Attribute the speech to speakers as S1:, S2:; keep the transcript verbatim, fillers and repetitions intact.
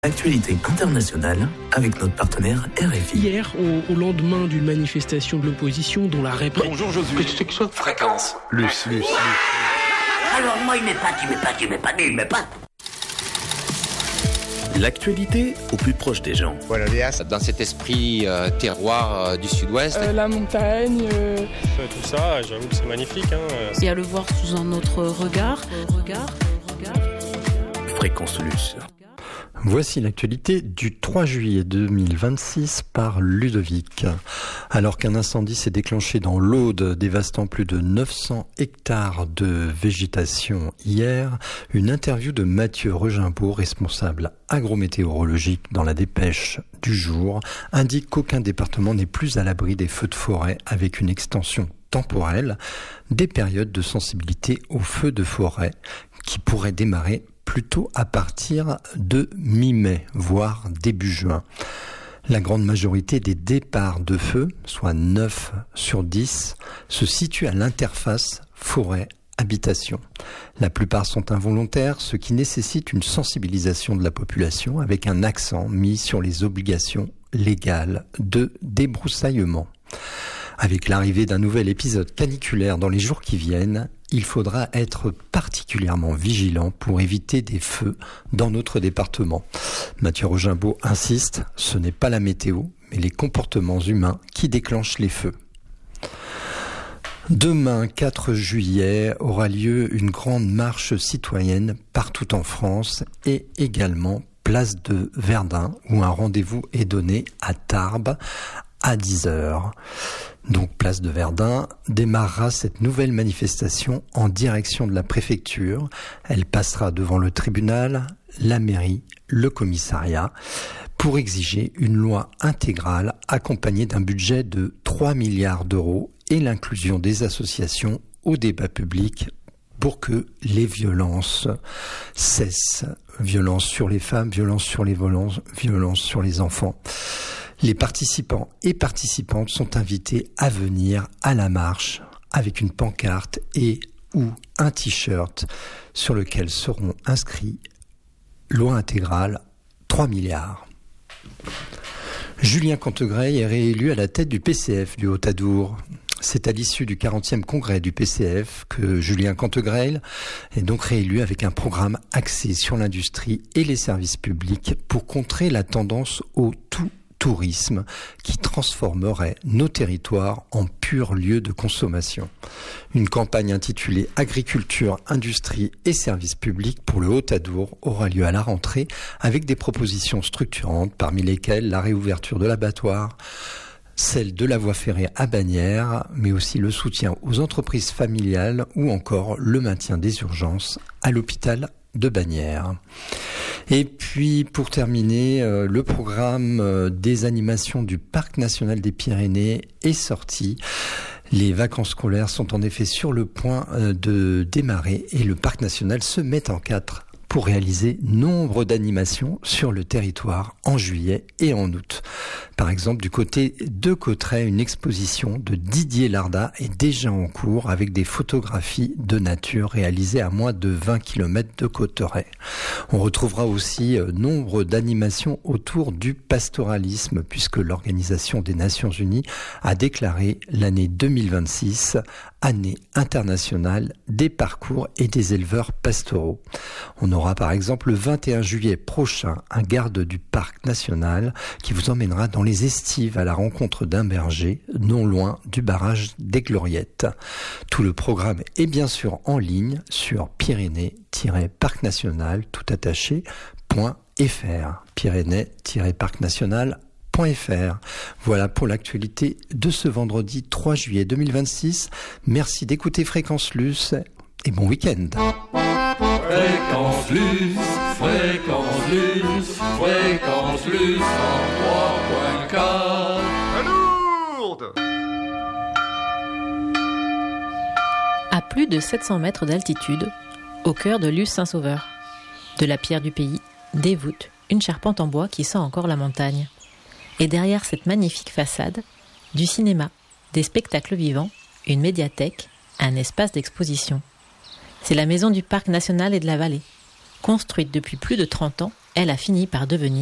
S1: Actualité internationale avec notre partenaire R F I.
S2: Hier, au, au lendemain d'une manifestation de l'opposition dont la répression...
S3: Bonjour Josué.
S1: Qu'est-ce que ça ?
S3: Fréquence.
S1: Luce, Luce, Luce.
S4: Alors moi il m'épate, il m'épate, il m'épate, il m'épate.
S1: L'actualité au plus proche des gens.
S5: Voilà,
S6: dans cet esprit euh, terroir euh, du sud-ouest.
S7: Euh, la montagne. Euh...
S8: Tout ça, j'avoue que c'est magnifique. Hein.
S9: Et à le voir sous un autre regard. regard, regard.
S1: Fréquence Luce.
S10: Voici l'actualité du trois juillet deux mille vingt-six par Ludovic. Alors qu'un incendie s'est déclenché dans l'Aude, dévastant plus de neuf cents hectares de végétation hier, une interview de Mathieu Regimbaud, responsable agrométéorologique dans la dépêche du jour, indique qu'aucun département n'est plus à l'abri des feux de forêt avec une extension temporelle des périodes de sensibilité aux feux de forêt qui pourraient démarrer plutôt à partir de mi-mai, voire début juin. La grande majorité des départs de feu, soit neuf sur dix, se situent à l'interface forêt-habitation. La plupart sont involontaires, ce qui nécessite une sensibilisation de la population avec un accent mis sur les obligations légales de débroussaillement. Avec l'arrivée d'un nouvel épisode caniculaire dans les jours qui viennent, il faudra être particulièrement vigilant pour éviter des feux dans notre département. Mathieu Regimbaud insiste, ce n'est pas la météo, mais les comportements humains qui déclenchent les feux. Demain, quatre juillet, aura lieu une grande marche citoyenne partout en France et également place de Verdun, où un rendez-vous est donné à Tarbes à dix heures. Donc, place de Verdun, démarrera cette nouvelle manifestation en direction de la préfecture. Elle passera devant le tribunal, la mairie, le commissariat, pour exiger une loi intégrale accompagnée d'un budget de trois milliards d'euros et l'inclusion des associations au débat public pour que les violences cessent. Violences sur les femmes, violences sur les violences, violences sur les enfants. Les participants et participantes sont invités à venir à la marche avec une pancarte et ou un t-shirt sur lequel seront inscrits loi intégrale trois milliards. Julien Cantegreil est réélu à la tête du P C F du Haut-Adour. C'est à l'issue du quarantième congrès du P C F que Julien Cantegreil est donc réélu avec un programme axé sur l'industrie et les services publics pour contrer la tendance au tout tourisme qui transformerait nos territoires en pur lieu de consommation. Une campagne intitulée Agriculture, industrie et services publics pour le Haut-Adour aura lieu à la rentrée avec des propositions structurantes parmi lesquelles la réouverture de l'abattoir, celle de la voie ferrée à Bagnères, mais aussi le soutien aux entreprises familiales ou encore le maintien des urgences à l'hôpital de Bagnères. Et puis, pour terminer, euh, le programme euh, des animations du Parc national des Pyrénées est sorti. Les vacances scolaires sont en effet sur le point euh, de démarrer et le Parc national se met en quatre pour réaliser nombre d'animations sur le territoire en juillet et en août. Par exemple, du côté de Cauterets, une exposition de Didier Larda est déjà en cours avec des photographies de nature réalisées à moins de vingt kilomètres de Cauterets. On retrouvera aussi nombre d'animations autour du pastoralisme puisque l'Organisation des Nations Unies a déclaré l'année deux mille vingt-six année internationale des parcours et des éleveurs pastoraux. On aura par exemple le vingt et un juillet prochain un garde du parc national qui vous emmènera dans les estives à la rencontre d'un berger non loin du barrage des Gloriettes. Tout le programme est bien sûr en ligne sur pyrénées-parc national tout attaché .fr pyrénées-parc national point fr. Voilà pour l'actualité de ce vendredi trois juillet deux mille vingt-six. Merci d'écouter Fréquence Luce et bon week-end.
S3: Fréquence Luce, Fréquence Luce, Fréquence Luce cent trois point quatre.
S5: À Lourdes.
S9: À plus de sept cents mètres d'altitude, au cœur de Luce-Saint-Sauveur, de la pierre du pays, des voûtes, une charpente en bois qui sent encore la montagne. Et derrière cette magnifique façade, du cinéma, des spectacles vivants, une médiathèque, un espace d'exposition. C'est la maison du Parc national et de la vallée, construite depuis plus de trente ans elle a fini par devenir